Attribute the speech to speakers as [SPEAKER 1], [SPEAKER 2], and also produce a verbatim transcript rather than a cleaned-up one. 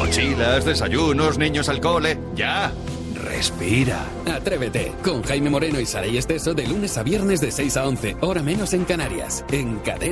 [SPEAKER 1] Mochilas, desayunos, niños al cole. ¡Ya! Respira.
[SPEAKER 2] Atrévete, con Jaime Moreno y Saray Esteso de lunes a viernes de seis a once, hora menos en Canarias, en Cadena.